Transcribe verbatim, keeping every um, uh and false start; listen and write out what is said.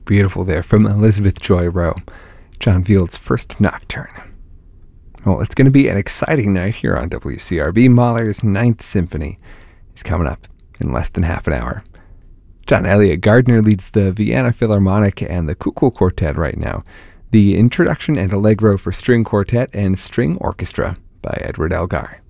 Beautiful there from Elizabeth Joy Rowe, John Field's First Nocturne. Well, it's going to be an exciting night here on W C R B. Mahler's Ninth Symphony is coming up in less than half an hour. John Elliott Gardner leads the Vienna Philharmonic and the Kukl Quartet right now. The Introduction and Allegro for String Quartet and String Orchestra by Edward Elgar.